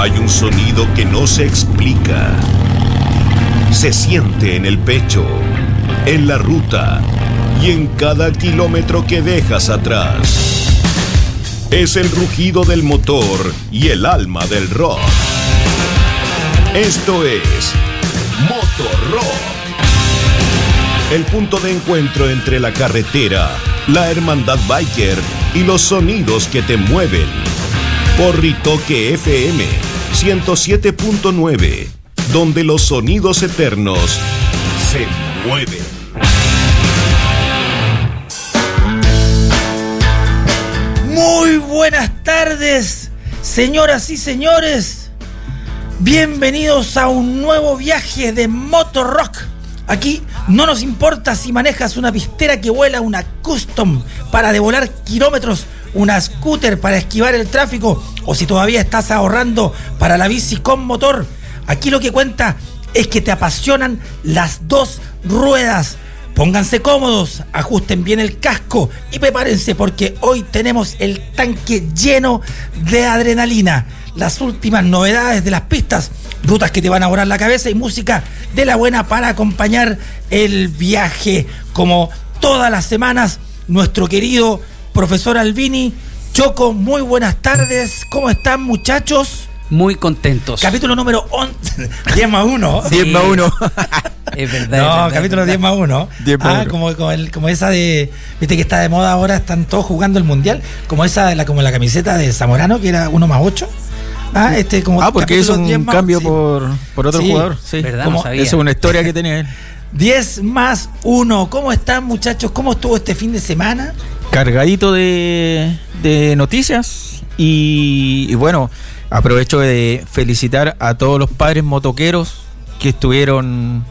Hay un sonido que no se explica. Se siente en el pecho, en la ruta y en cada kilómetro que dejas atrás. Es el rugido del motor y el alma del rock. Esto es Motorrock. El punto de encuentro entre la carretera, la hermandad biker y los sonidos que te mueven. Por Ritoque FM 107.9, donde los sonidos eternos se mueven. Muy buenas tardes, señoras y señores. Bienvenidos a un nuevo viaje de Motorrock. Aquí no nos importa si manejas una pistera que vuela, una custom para devolar kilómetros, una scooter para esquivar el tráfico, o si todavía estás ahorrando para la bici con motor. Aquí lo que cuenta es que te apasionan las dos ruedas. Pónganse cómodos, ajusten bien el casco y prepárense porque hoy tenemos el tanque lleno de adrenalina. Las últimas novedades de las pistas, rutas que te van a volar la cabeza y música de la buena para acompañar el viaje. Como todas las semanas, nuestro querido profesor Albini. Choco, muy buenas tardes. ¿Cómo están, muchachos? Muy contentos. Capítulo número 11. 10 más 1. 10 más 1. Es verdad. No, es verdad, capítulo 10 más 1. Como esa de. Viste que está de moda ahora, están todos jugando el mundial. Como esa, como la camiseta de Zamorano, que era 1 más 8. Porque es un cambio sí. por otro jugador. Sí. ¿Verdad? No sabía. Eso es una historia que tenía él. 10 más 1. ¿Cómo están, muchachos? ¿Cómo estuvo este fin de semana? Cargadito de noticias. Y bueno, aprovecho de felicitar a todos los padres motoqueros que estuvieron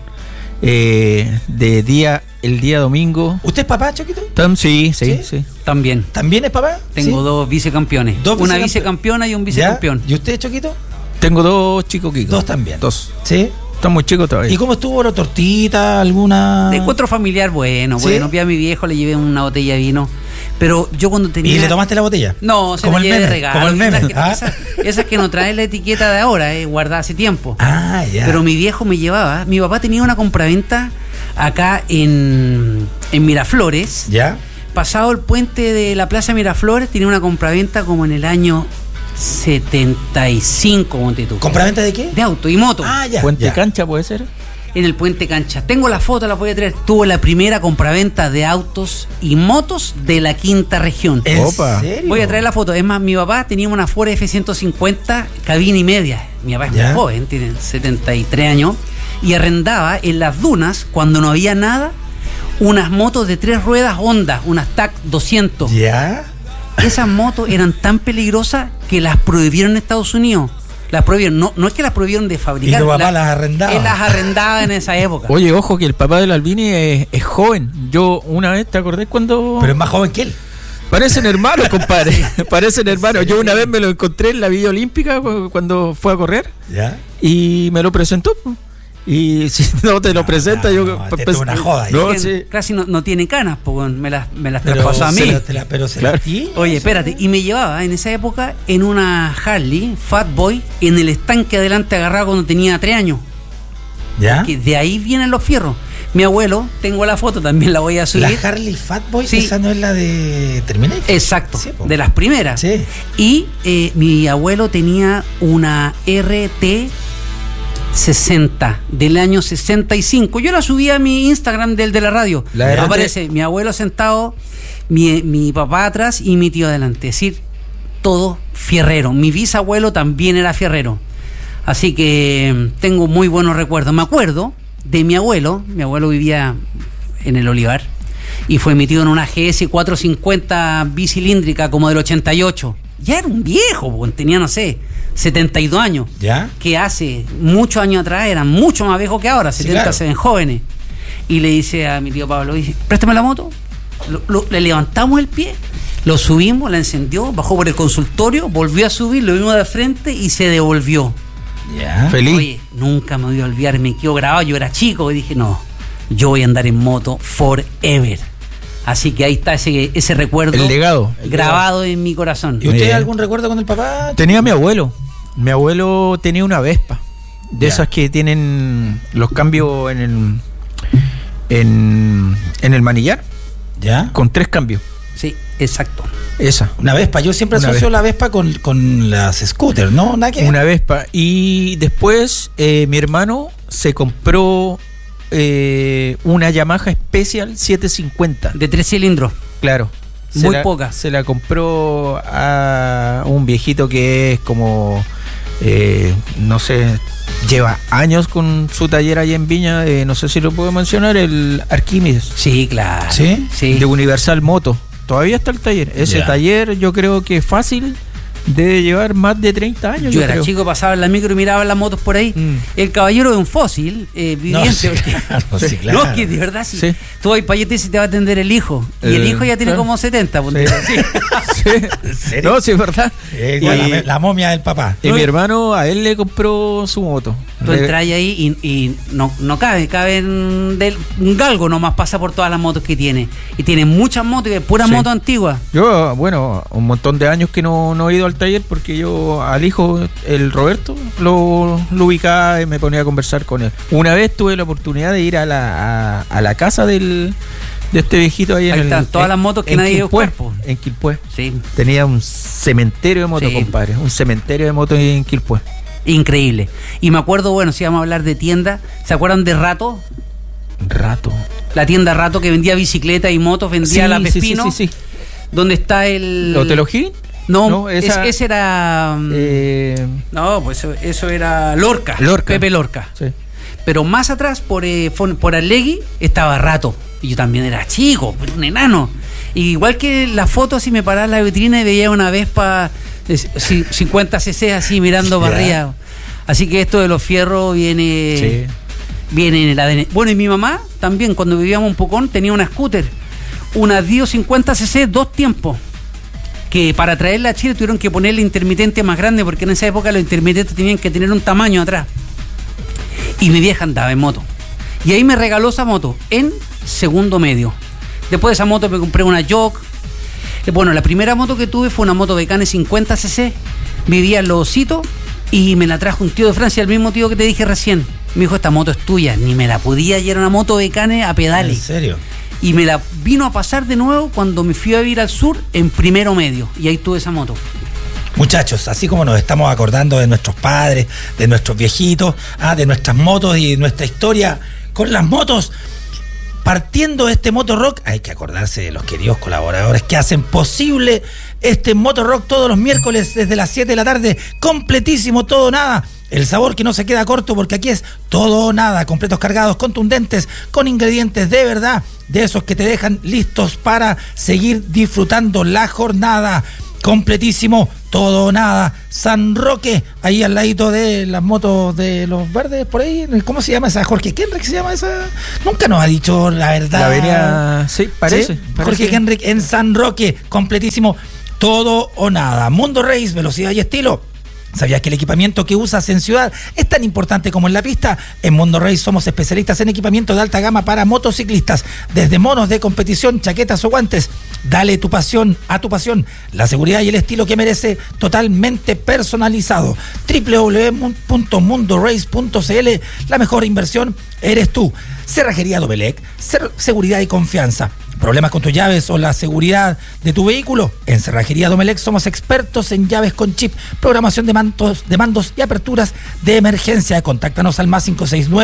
el día domingo. ¿Usted es papá, Choquito? Sí. También. ¿También es papá? Tengo ¿Sí? dos vicecampeones. Una vicecampeona y un vicecampeón. ¿Y usted, Choquito? Tengo 2 chicos Kiko. 2 también. 2. ¿Sí? Están muy chicos todavía. ¿Y cómo estuvo la tortita? ¿Alguna? De encuentro familiar, bueno. ¿Sí? Vi a mi viejo, le llevé una botella de vino. Pero yo cuando tenía... ¿Y le tomaste la botella? No, se como la el llevé meme, de regalo. Como el meme. Esas que no traen la etiqueta de ahora, guardada hace tiempo. Ah, ya. Pero mi viejo me llevaba. Mi papá tenía una compraventa acá en Miraflores. ¿Ya? Pasado el puente de la Plaza Miraflores, tenía una compraventa como en el año 75, monte tú. ¿Compraventa de qué? De auto y moto. Ah, ya. ¿Puente ya. Cancha puede ser? En el Puente Cancha. Tengo la foto, la voy a traer. Tuvo la primera compraventa de autos y motos de la quinta región. ¿En serio? Voy a traer la foto. Es más, mi papá tenía una Ford F-150 cabina y media. Mi papá es muy joven, tiene 73 años. Y arrendaba en las dunas, cuando no había nada, unas motos de 3 ruedas Honda, unas TAC 200. ¿Ya? Esas motos eran tan peligrosas que las prohibieron en Estados Unidos. Las prohibieron, no es que las prohibieron de fabricar. ¿Y tu papá las arrendaba? Él las arrendaba en esa época. Oye, ojo que el papá del Albini es joven. Yo una vez, ¿te acordás cuando...? Pero es más joven que él. Parecen hermanos, compadre. Parecen hermanos. Yo una vez me lo encontré en la Villa Olímpica cuando fue a correr. ¿Ya? Y me lo presentó. Y si no te lo presenta, yo... Es una joda. No, sí. Casi no tiene canas, porque me las traspasó a mí. Pero se claro. Oye, espérate, y me llevaba en esa época en una Harley Fatboy en el estanque adelante agarrado cuando tenía 3 años. ¿Ya? Que de ahí vienen los fierros. Mi abuelo, tengo la foto, también la voy a subir. ¿La Harley Fatboy? Sí. ¿Esa no es la de Terminator? Exacto, sí, de las primeras. Sí. Y mi abuelo tenía una RT 60 del año 65. Yo la subí a mi Instagram del de la radio. Aparece mi abuelo sentado, mi papá atrás y mi tío adelante. Es decir, todo fierrero. Mi bisabuelo también era fierrero. Así que tengo muy buenos recuerdos. Me acuerdo de mi abuelo vivía en el Olivar y fue emitido en una GS 450 bicilíndrica como del 88. Ya era un viejo, tenía, no sé, 72 años. ¿Ya? Que hace muchos años atrás eran mucho más viejos que ahora. 70 claro. Se ven jóvenes. Y le dice a mi tío Pablo, dice, préstame la moto. Le levantamos el pie, lo subimos, la encendió, bajó por el consultorio, volvió a subir, lo vimos de frente y se devolvió. ¿Ya? Feliz. Oye, nunca me voy a olvidar, me quedó grabado. Yo era chico y dije, no, yo voy a andar en moto forever. Así que ahí está ese recuerdo. El legado. Grabado en mi corazón. ¿Y usted algún recuerdo con el papá? Tenía a mi abuelo. Mi abuelo tenía una Vespa, de esas que tienen los cambios en el manillar, ¿ya? Con 3 cambios. Sí, exacto. Esa. Una Vespa, yo siempre asocio la Vespa con las scooters, ¿no? ¿Nada que? Una Vespa. Y después mi hermano se compró una Yamaha Special 750. De 3 cilindros. Claro. Muy poca. Se la compró a un viejito que es como, no sé, lleva años con su taller allá en Viña, no sé si lo puedo mencionar, el Arquímedes. Sí, claro. ¿Sí? Sí. De Universal Moto. Todavía está el taller. Ese taller yo creo que fácil debe llevar más de 30 años. Yo era chico, pasaba en la micro y miraba las motos por ahí. El caballero de un fósil viviente. No, sí, claro. No, que de verdad sí. Tú vas para allá y te va a atender el hijo. Y el hijo ya tiene como 70. Sí. ¿En serio? No, sí, es verdad. La momia del papá. Y mi hermano a él le compró su moto. Tú entras ahí y no cabe un galgo nomás, pasa por todas las motos que tiene. Y tiene muchas motos, y puras motos antiguas. Yo, bueno, un montón de años que no he ido al taller porque yo al hijo, el Roberto, lo ubicaba y me ponía a conversar con él. Una vez tuve la oportunidad de ir a la casa de este viejito ahí están todas las motos que nadie dio cuerpo. En Quilpué. Sí. Tenía un cementerio de motos, compadre. Un cementerio de motos en Quilpué. Increíble. Y me acuerdo, bueno, si vamos a hablar de tienda, ¿se acuerdan de Rato? Rato. La tienda Rato que vendía bicicletas y motos, vendía la Pespino. Sí. ¿Dónde está el ¿Hotel O'Higgins? No, ese era... No, pues eso era Lorca. Pepe Lorca. Sí. Pero más atrás, por Arlegui, estaba Rato. Y yo también era chico, un enano. Y igual que la foto, si me paraba en la vitrina y veía una Vespa 50cc así mirando para arriba. Así que esto de los fierros viene en el ADN. Bueno, y mi mamá también, cuando vivíamos en Pucón, tenía una scooter. Una Dio 50cc, 2 tiempos. Que para traerla a Chile tuvieron que ponerle intermitente más grande, porque en esa época los intermitentes tenían que tener un tamaño atrás. Y mi vieja andaba en moto. Y ahí me regaló esa moto en segundo medio. Después de esa moto me compré una Jog. Bueno, la primera moto que tuve fue una moto Becane 50cc. Vivía en Los Ositos y me la trajo un tío de Francia, el mismo tío que te dije recién. Me dijo, esta moto es tuya. Ni me la podía, y era una moto Becane a pedales. ¿En serio? Y me la vino a pasar de nuevo cuando me fui a vivir al sur en primero medio. Y ahí tuve esa moto. Muchachos, así como nos estamos acordando de nuestros padres, de nuestros viejitos, de nuestras motos y nuestra historia con las motos, partiendo de este Motorrock, hay que acordarse de los queridos colaboradores que hacen posible este Motorrock todos los miércoles desde las 7 de la tarde, completísimo, todo o nada. El sabor que no se queda corto, porque aquí es todo o nada, completos cargados, contundentes, con ingredientes de verdad, de esos que te dejan listos para seguir disfrutando la jornada. Completísimo, todo o nada. San Roque, ahí al ladito de las motos de los verdes, por ahí. ¿Cómo se llama esa? Jorge Kenrick se llama esa. Nunca nos ha dicho la verdad. La avenida, sí, parece. Jorge Kenrick en San Roque, completísimo, todo o nada. Mundo Race, velocidad y estilo. ¿Sabías que el equipamiento que usas en ciudad es tan importante como en la pista? En Mundo Race somos especialistas en equipamiento de alta gama para motociclistas, desde monos de competición, chaquetas o guantes. Dale tu pasión a tu pasión, la seguridad y el estilo que merece, totalmente personalizado. www.mundorace.cl, la mejor inversión eres tú. Cerrajería Domelec, seguridad y confianza. ¿Problemas con tus llaves o la seguridad de tu vehículo? En Cerrajería Domelec somos expertos en llaves con chip, programación de mandos y aperturas de emergencia. Contáctanos al más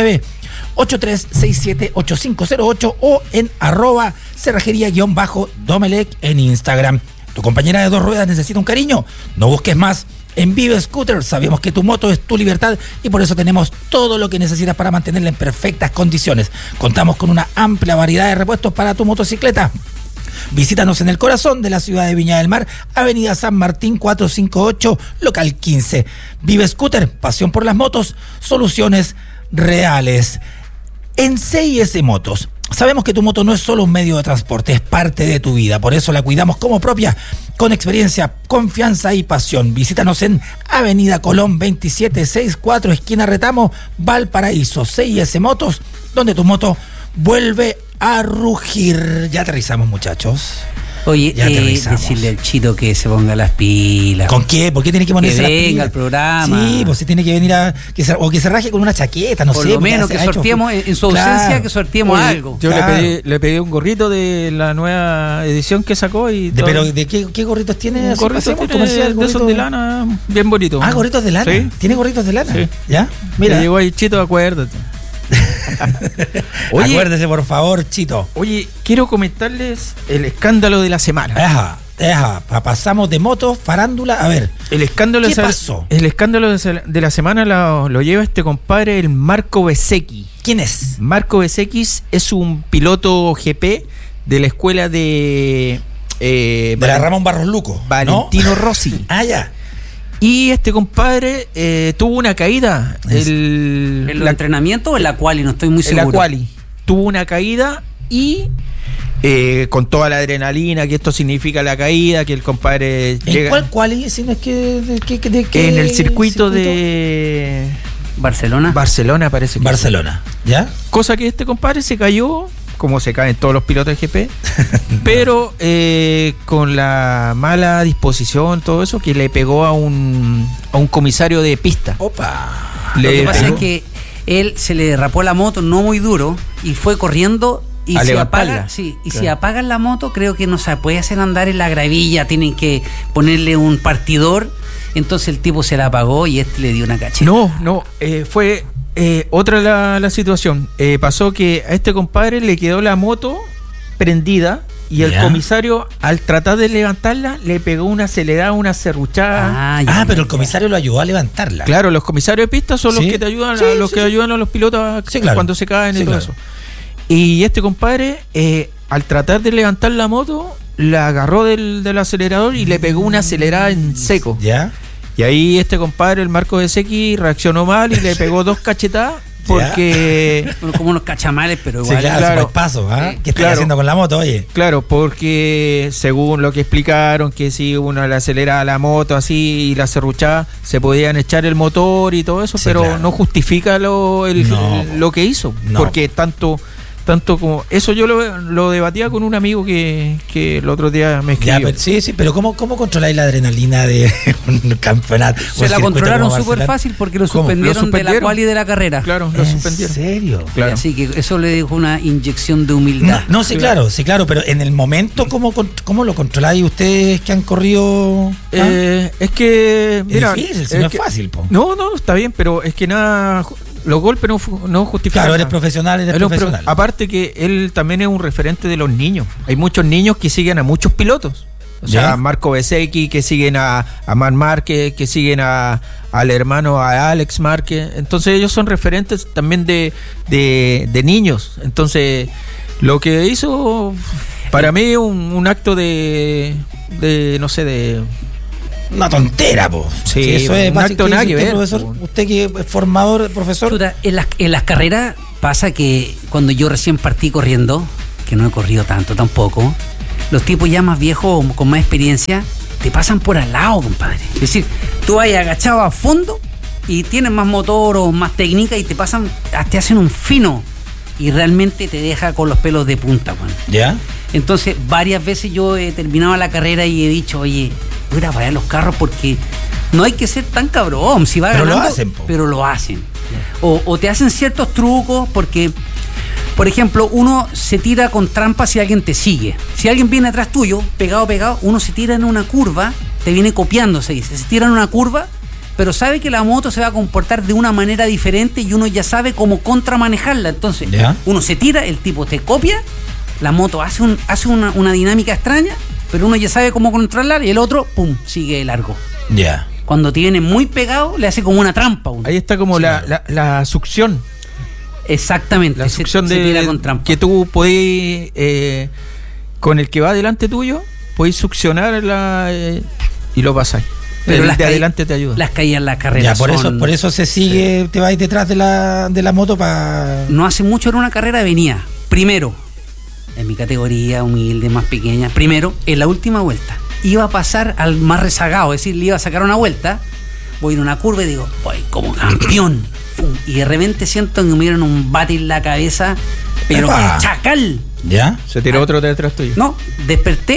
569-8367-8508 o en @cerrajería_Domelec en Instagram. ¿Tu compañera de 2 ruedas necesita un cariño? No busques más. En Vive Scooter sabemos que tu moto es tu libertad y por eso tenemos todo lo que necesitas para mantenerla en perfectas condiciones. Contamos con una amplia variedad de repuestos para tu motocicleta. Visítanos en el corazón de la ciudad de Viña del Mar, Avenida San Martín 458, local 15. Vive Scooter, pasión por las motos, soluciones reales. En CIS Motos, sabemos que tu moto no es solo un medio de transporte, es parte de tu vida. Por eso la cuidamos como propia, con experiencia, confianza y pasión. Visítanos en Avenida Colón 2764, esquina Retamo, Valparaíso. CIS Motos, donde tu moto vuelve a rugir. Ya aterrizamos, muchachos. Oye, decirle al Chito que se ponga las pilas. ¿Con qué? ¿Por qué tiene que ponerse las pilas? Que venga al programa. Sí, pues si tiene que venir o que se raje con una chaqueta, no sé. Por lo menos que sorteemos, en su ausencia, que sorteemos algo. Yo le pedí un gorrito de la nueva edición que sacó y todo. ¿Pero de qué gorritos tiene? Un gorrito comercial de esos de lana, bien bonito. Ah, gorritos de lana. ¿Sí? ¿Tiene gorritos de lana? Sí. ¿Ya? Mira. Le llegó ahí, Chito, acuérdate. Oye, acuérdese, por favor, Chito. Oye, quiero comentarles el escándalo de la semana. Pasamos de motos, farándula. A ver, ¿qué pasó? El escándalo de la semana lo lleva este compadre, el Marco Bezzecchi. ¿Quién es? Marco Bezzecchi es un piloto GP de la escuela de la Ramón Barros Luco, Valentino Rossi. Ya. Y este compadre tuvo una caída. ¿En el entrenamiento o en la quali? No estoy muy seguro. En la quali. Tuvo una caída y con toda la adrenalina que esto significa la caída, que el compadre llega. ¿En cuál quali? Si no es que, en el circuito de Barcelona. Barcelona parece que. Barcelona, ¿ya? Cosa que este compadre se cayó, como se caen todos los pilotos de GP, pero con la mala disposición, todo eso, que le pegó a un comisario de pista. ¡Opa! Lo que pasa es que él se le derrapó la moto no muy duro y fue corriendo y a si levantarla. apaga, si apagan la moto, creo que no se puede hacer andar en la gravilla, tienen que ponerle un partidor, entonces el tipo se la apagó y le dio una cacheta. No, fue otra la situación. Pasó que a este compadre le quedó la moto prendida y el comisario, al tratar de levantarla, le pegó una acelerada, una serruchada. Pero el comisario lo ayudó a levantarla. Claro, los comisarios de pista son los que te ayudan, ayudan a los pilotos cuando se caen y todo eso. Y este compadre, al tratar de levantar la moto, la agarró del acelerador y le pegó una acelerada en seco. ¿Ya? Y ahí este compadre, el Marco Bezzecchi, reaccionó mal y le pegó 2 cachetadas porque... Bueno, como unos cachamales, pero igual. Sí, claro, paso, ¿qué está haciendo con la moto, oye? Claro, porque según lo que explicaron, que si uno le aceleraba la moto así y la serruchaba, se podían echar el motor y todo eso, pero no justifica lo que hizo, porque tanto como eso yo lo debatía con un amigo que el otro día me escribió. Pero ¿cómo controláis la adrenalina de un campeonato? Se la controlaron súper fácil porque lo suspendieron de la quali de la carrera. Claro, lo suspendieron. ¿En serio? Claro. Así que eso le dejó una inyección de humildad. Sí, claro, pero en el momento, ¿cómo lo controláis ustedes que han corrido? Es que, mira, es difícil, no es fácil, po. No, está bien, pero es que nada... Los golpes no justifican. Claro, eres profesional. Aparte que él también es un referente de los niños. Hay muchos niños que siguen a muchos pilotos. O sea, Marco Bezzecchi, que siguen a Marc Márquez, que siguen al hermano, a Alex Márquez. Entonces ellos son referentes también de niños. Entonces lo que hizo para mí un acto de no sé, de... Una tontera, po. Sí, eso es un acto nada que ver. Profesor, usted que es formador, profesor. Chuta, en las carreras pasa que cuando yo recién partí corriendo, que no he corrido tanto tampoco, los tipos ya más viejos, con más experiencia, te pasan por al lado, compadre. Es decir, tú vas agachado a fondo y tienes más motor o más técnica y te hacen un fino y realmente te deja con los pelos de punta, man. ¿Ya? Entonces, varias veces yo he terminado la carrera y he dicho, oye, voy a parar los carros porque no hay que ser tan cabrón. Si va ganando, pero lo hacen. O te hacen ciertos trucos porque, por ejemplo, uno se tira con trampa si alguien te sigue. Si alguien viene atrás tuyo, pegado, uno se tira en una curva, te viene copiando, se dice. Se tira en una curva, pero sabe que la moto se va a comportar de una manera diferente y uno ya sabe cómo contramanejarla. Entonces, uno se tira, el tipo te copia, la moto hace una dinámica extraña, pero uno ya sabe cómo controlarla y el otro, pum, sigue largo. Ya. Cuando te viene muy pegado, le hace como una trampa. Uno. Ahí está como la succión. Exactamente. La succión se tira con trampa. Que tú podés, con el que va delante tuyo, podés succionar y lo pasáis. Pero el de adelante te ayuda. Las caídas en la carrera. Ya, por eso se sigue, te vais detrás de la moto para... No hace mucho era una carrera, venía primero, en mi categoría humilde, más pequeña, primero, en la última vuelta. Iba a pasar al más rezagado, es decir, le iba a sacar una vuelta, voy en una curva y digo, voy como campeón. Y de repente siento que me dieron un bate en la cabeza, pero chacal. ¿Ya? Se tiró otro detrás tuyo. No, desperté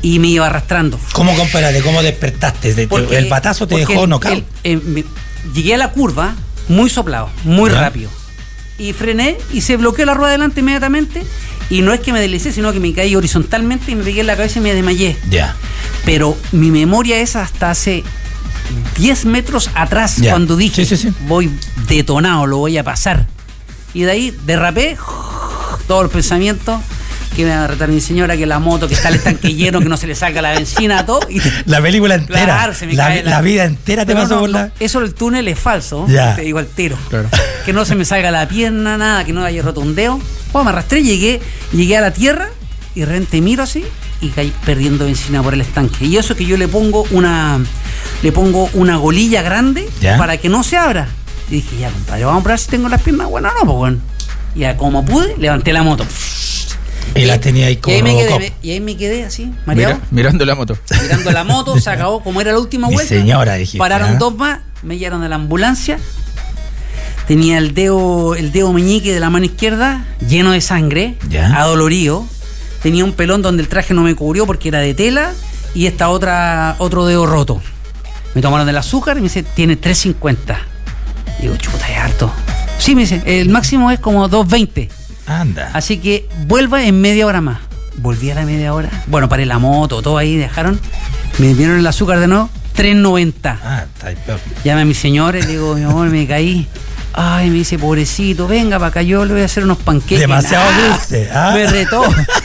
y me iba arrastrando. ¿Cómo, compadre? ¿Cómo despertaste? ¿El batazo te dejó knockout? Llegué a la curva muy soplado, muy rápido. Y frené y se bloqueó la rueda delante inmediatamente. Y no es que me deslicé, sino que me caí horizontalmente y me pegué en la cabeza y me desmayé. Ya. Pero mi memoria es hasta hace 10 metros atrás, cuando dije, voy detonado, lo voy a pasar. Y de ahí derrapé, todos los pensamientos, que me va a retar mi señora, que la moto, que está el estanque lleno, que no se le salga la benzina, todo. Y la película entera. Claro, se me cae la vida entera te pasó por la... Eso del túnel es falso, te digo al tiro. Claro. Que no se me salga la pierna, nada, que no haya roto un dedo. Pues me arrastré, llegué a la tierra y de repente miro así y caí perdiendo benzina por el estanque. Y eso que yo le pongo una golilla grande para que no se abra. Y dije, ya, compadre, vamos a probar si tengo las piernas. Bueno, no, pues bueno. Ya como pude, levanté la moto. Y la tenía ahí como y ahí me quedé así, mareado. Mirando la moto. Mirando la moto, se acabó, como era la última vuelta. Señora, dijiste, pararon dos más, me llevaron a la ambulancia. Tenía el dedo meñique de la mano izquierda lleno de sangre, adolorido. Tenía un pelón donde el traje no me cubrió porque era de tela y otro dedo roto. Me tomaron el azúcar y me dice, tiene 350. Digo, chuta, es harto. Sí, me dice, el máximo es como 220. Anda. Así que vuelva en media hora más. Volví a la media hora. Bueno, paré la moto, todo ahí, dejaron. Me dieron el azúcar de nuevo, 3.90. Ah, está peor. Llamé a mi señora y le digo, mi amor, me caí. Ay, me dice, pobrecito, venga para acá, yo le voy a hacer unos panqueques. Demasiado dulce. Me retó.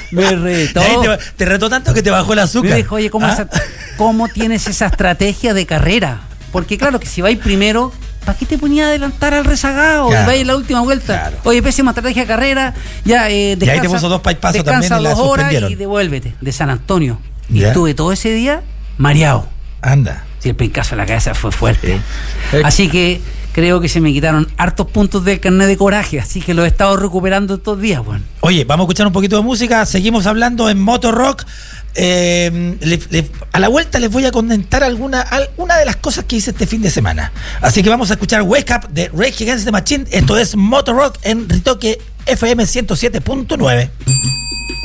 Te retó tanto que te bajó el azúcar. Me dijo, oye, ¿cómo tienes esa estrategia de carrera? Porque claro que si vais primero, ¿para qué te ponía a adelantar al rezagado? Claro, y vais en la última vuelta. Claro. Oye, pésima estrategia de carrera, ya descansa. Y ahí te puso 2 pasos también y la 2 horas suspendieron. Y devuélvete, de San Antonio. Y estuve todo ese día mareado. Anda. Sí, el pencazo en la cabeza fue fuerte. Así que creo que se me quitaron hartos puntos del carnet de coraje, así que lo he estado recuperando estos días, bueno. Oye, vamos a escuchar un poquito de música, seguimos hablando en Motor Rock. A la vuelta les voy a comentar alguna de las cosas que hice este fin de semana. Así que vamos a escuchar Wake Up de Rage Against the Machine. Esto es Motor Rock en Ritoque FM 107.9.